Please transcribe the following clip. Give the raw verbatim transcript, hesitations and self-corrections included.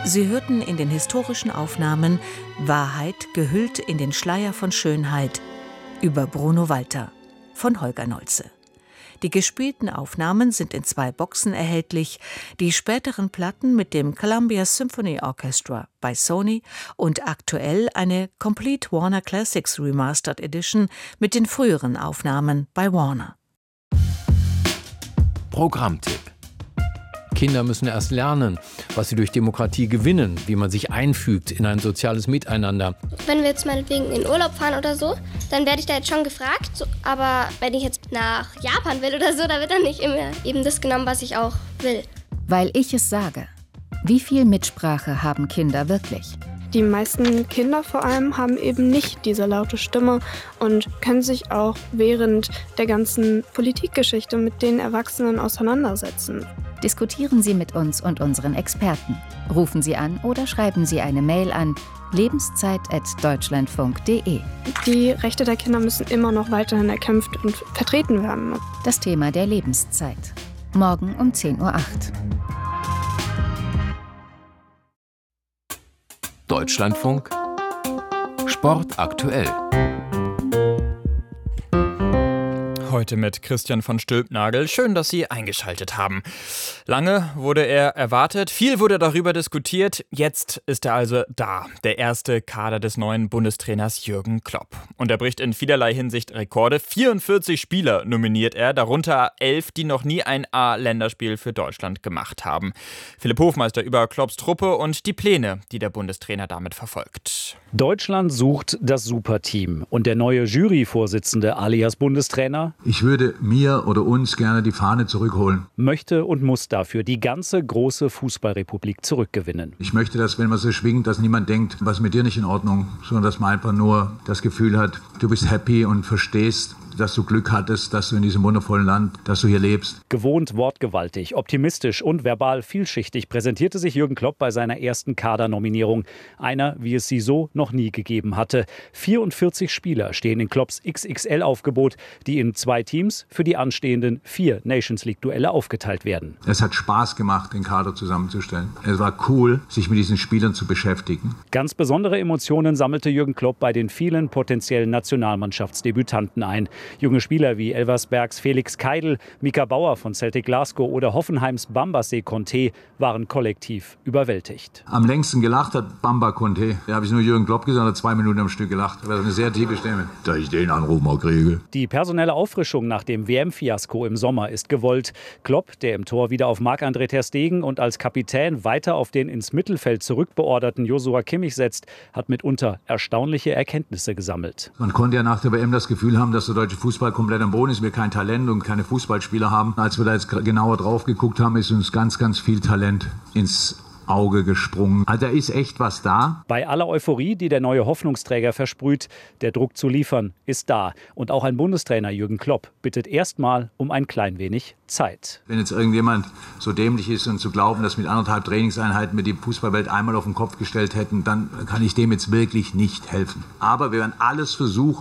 Sie hörten in den historischen Aufnahmen Wahrheit gehüllt in den Schleier von Schönheit über Bruno Walter von Holger Nolze. Die gespielten Aufnahmen sind in zwei Boxen erhältlich, die späteren Platten mit dem Columbia Symphony Orchestra bei Sony und aktuell eine Complete Warner Classics Remastered Edition mit den früheren Aufnahmen bei Warner. Programmtipp: Kinder müssen erst lernen, was sie durch Demokratie gewinnen, wie man sich einfügt in ein soziales Miteinander. Wenn wir jetzt meinetwegen in Urlaub fahren oder so, dann werde ich da jetzt schon gefragt. So, aber wenn ich jetzt nach Japan will oder so, da wird dann nicht immer eben das genommen, was ich auch will. Weil ich es sage. Wie viel Mitsprache haben Kinder wirklich? Die meisten Kinder vor allem haben eben nicht diese laute Stimme und können sich auch während der ganzen Politikgeschichte mit den Erwachsenen auseinandersetzen. Diskutieren Sie mit uns und unseren Experten. Rufen Sie an oder schreiben Sie eine Mail an lebenszeit at deutschlandfunk punkt de. Die Rechte der Kinder müssen immer noch weiterhin erkämpft und vertreten werden. Das Thema der Lebenszeit. Morgen um zehn Uhr acht. Deutschlandfunk Sport aktuell. Heute mit Christian von Stülpnagel. Schön, dass Sie eingeschaltet haben. Lange wurde er erwartet, viel wurde darüber diskutiert. Jetzt ist er also da, der erste Kader des neuen Bundestrainers Jürgen Klopp. Und er bricht in vielerlei Hinsicht Rekorde. vierundvierzig Spieler nominiert er, darunter elf, die noch nie ein A-Länderspiel für Deutschland gemacht haben. Philipp Hofmeister über Klopps Truppe und die Pläne, die der Bundestrainer damit verfolgt. Deutschland sucht das Superteam. Und der neue Juryvorsitzende alias Bundestrainer: Ich würde mir oder uns gerne die Fahne zurückholen. Möchte und muss dafür die ganze große Fußballrepublik zurückgewinnen. Ich möchte, dass, wenn man so schwingt, dass niemand denkt, was ist mit dir nicht in Ordnung, sondern dass man einfach nur das Gefühl hat, du bist happy und verstehst, dass du Glück hattest, dass du in diesem wundervollen Land, dass du hier lebst. Gewohnt wortgewaltig, optimistisch und verbal vielschichtig präsentierte sich Jürgen Klopp bei seiner ersten Kadernominierung. Einer, wie es sie so noch nie gegeben hatte. vierundvierzig Spieler stehen in Klopps X X L-Aufgebot, die in zwei Teams für die anstehenden vier Nations-League-Duelle aufgeteilt werden. Es hat Spaß gemacht, den Kader zusammenzustellen. Es war cool, sich mit diesen Spielern zu beschäftigen. Ganz besondere Emotionen sammelte Jürgen Klopp bei den vielen potenziellen Nationalmannschaftsdebütanten ein. Junge Spieler wie Elversbergs Felix Keidl, Mika Bauer von Celtic Glasgow oder Hoffenheims Bamba Conte waren kollektiv überwältigt. Am längsten gelacht hat Bamba Conte. Da habe ich nur Jürgen Klopp gesagt, hat zwei Minuten am Stück gelacht. Das war eine sehr tiefe Stimme. Da ich den Anruf mal kriege. Die personelle Auffrischung nach dem W M-Fiasko im Sommer ist gewollt. Klopp, der im Tor wieder auf Marc-André ter Stegen und als Kapitän weiter auf den ins Mittelfeld zurückbeorderten Joshua Kimmich setzt, hat mitunter erstaunliche Erkenntnisse gesammelt. Man konnte ja nach der W M das Gefühl haben, dass der deutsche Fußball komplett am Boden ist, wir kein Talent und keine Fußballspieler haben. Als wir da jetzt genauer drauf geguckt haben, ist uns ganz, ganz viel Talent ins Auge gesprungen. Also da ist echt was da. Bei aller Euphorie, die der neue Hoffnungsträger versprüht, der Druck zu liefern ist da. Und auch ein Bundestrainer Jürgen Klopp bittet erstmal um ein klein wenig Zeit. Wenn jetzt irgendjemand so dämlich ist und zu glauben, dass mit anderthalb Trainingseinheiten wir die Fußballwelt einmal auf den Kopf gestellt hätten, dann kann ich dem jetzt wirklich nicht helfen. Aber wir werden alles versuchen,